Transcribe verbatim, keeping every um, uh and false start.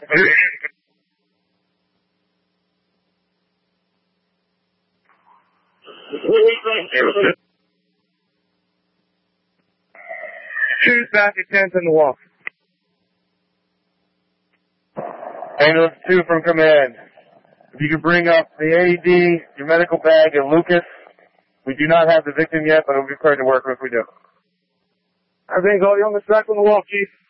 Choose back at tenth in the walk. Ambulance two from command. If you could bring up the A E D, your medical bag, and Lucas. We do not have the victim yet, but we'll be prepared to work if we do. Everything's all youngest back on the walk, Chief.